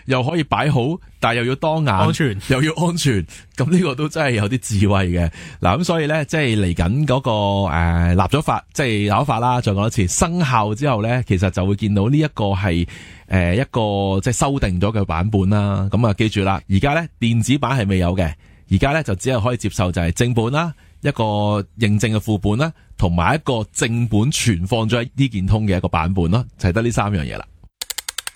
又可以擺好，但係又要當眼， 安全又要安全，咁呢個都真係有啲智慧嘅。嗱，咁所以咧，即係嚟緊嗰個立咗法，即係立咗法啦。再講一次，生效之後咧，其實就會見到呢一個係一個即係修訂咗嘅版本啦。咁啊，記住啦，而家咧電子版係未有嘅，而家咧就只係可以接受就係正本啦，一個認證嘅副本啦，同埋一個正本存放咗喺呢件通嘅一個版本咯，就係得呢3樣嘢啦。